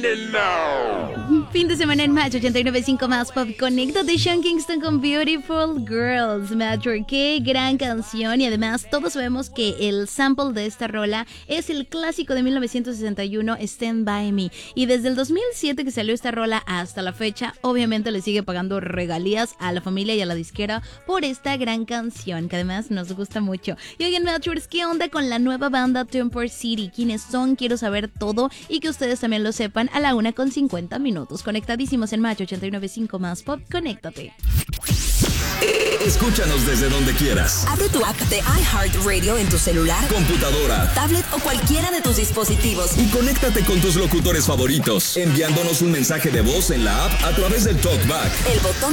Fin de semana en Match 89.5 Más Pop. Conecta de Sean Kingston con Beautiful Girls. Match, qué gran canción. Y además todos sabemos que el sample de esta rola es el clásico de 1961, Stand By Me. Y desde el 2007 que salió esta rola hasta la fecha, obviamente le sigue pagando regalías a la familia y a la disquera por esta gran canción, que además nos gusta mucho. Y oigan, Matchers, ¿qué onda con la nueva banda Temper City? ¿Quiénes son? Quiero saber todo y que ustedes también lo sepan a la 1:50. Conectadísimos en Match 89.5 Más Pop. Conéctate. Escúchanos desde donde quieras. Abre tu app de iHeartRadio en tu celular, computadora, tablet o cualquiera de tus dispositivos. Y conéctate con tus locutores favoritos, enviándonos un mensaje de voz en la app a través del TalkBack. El botón